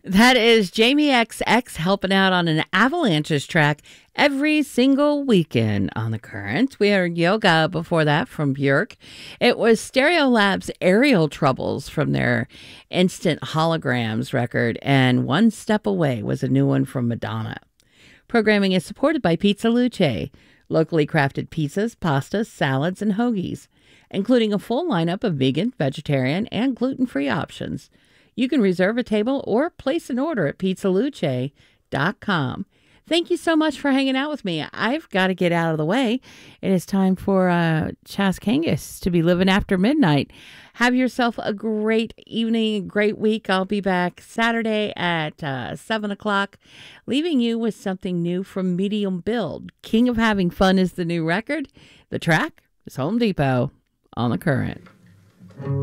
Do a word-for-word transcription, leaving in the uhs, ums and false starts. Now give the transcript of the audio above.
That is Jamie X X helping out on an Avalanches track every single weekend on the Current. We heard Yoga before that from Björk. It was Stereolab's Aerial Troubles from their Instant Holograms record, and One Step Away was a new one from Madonna. Programming is supported by Pizza Luce, locally crafted pizzas, pastas, salads, and hoagies, including a full lineup of vegan, vegetarian, and gluten-free options. You can reserve a table or place an order at pizza luce dot com. Thank you so much for hanging out with me. I've got to get out of the way. It is time for uh, Chas Kangas to be living after midnight. Have yourself a great evening, a great week. I'll be back Saturday at uh, seven o'clock, leaving you with something new from Medium Build. King of Having Fun is the new record. The track is Home Depot on the Current.